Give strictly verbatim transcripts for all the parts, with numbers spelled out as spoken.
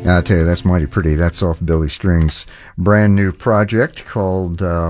I tell you, that's mighty pretty. That's off Billy String's brand new project called uh,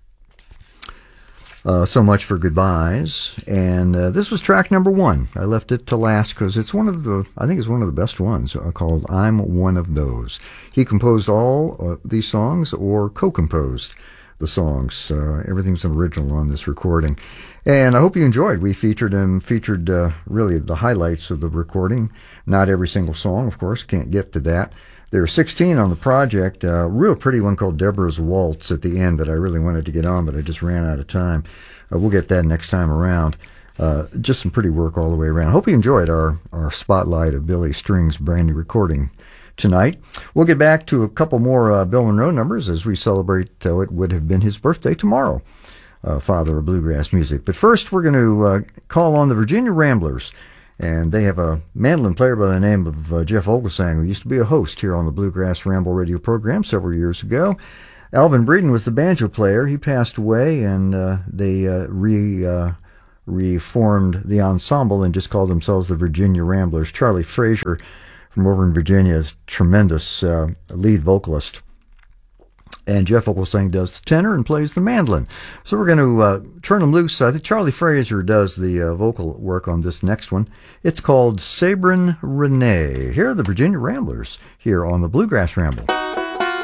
uh, So Much for Goodbyes. And uh, this was track number one. I left it to last because it's one of the, I think it's one of the best ones, uh, called I'm One of Those. He composed all uh, these songs or co-composed the songs. Uh, everything's an original on this recording. And I hope you enjoyed. We featured him, featured uh, really the highlights of the recording. Not every single song, of course, can't get to that. There are sixteen on the project. A real pretty one called Deborah's Waltz at the end that I really wanted to get on, but I just ran out of time. Uh, we'll get that next time around. Uh, just some pretty work all the way around. Hope you enjoyed our, our spotlight of Billy String's brand new recording tonight. We'll get back to a couple more uh, Bill Monroe numbers as we celebrate uh, it would have been his birthday tomorrow. Uh, father of bluegrass music. But first, we're going to uh, call on the Virginia Ramblers, and they have a mandolin player by the name of uh, Jeff Ogilsang, who used to be a host here on the Bluegrass Ramble radio program several years ago. Alvin Breeden was the banjo player. He passed away, and uh, they uh, re uh, reformed the ensemble and just called themselves the Virginia Ramblers. Charlie Frazier from over in Virginia is a tremendous uh, lead vocalist. And Jeff Ogilsang does the tenor and plays the mandolin. So we're going to uh, turn them loose. I think Charlie Frazier does the uh, vocal work on this next one. It's called Sabrin Renee. Here are the Virginia Ramblers here on the Bluegrass Ramble.